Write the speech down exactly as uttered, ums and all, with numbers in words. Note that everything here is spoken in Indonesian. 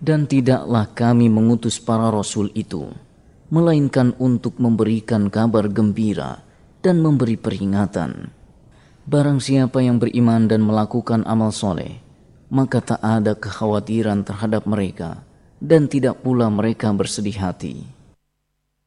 Dan tidaklah kami mengutus para rasul itu, melainkan untuk memberikan kabar gembira dan memberi peringatan. Barang siapa yang beriman dan melakukan amal soleh, maka tak ada kekhawatiran terhadap mereka, dan tidak pula mereka bersedih hati.